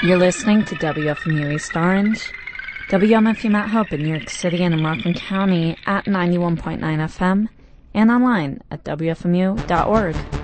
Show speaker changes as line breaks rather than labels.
You're listening to WFMU East Orange, WMFU Mount Hope in New York City and in Rockland County at 91.9 FM, and online at WFMU.org.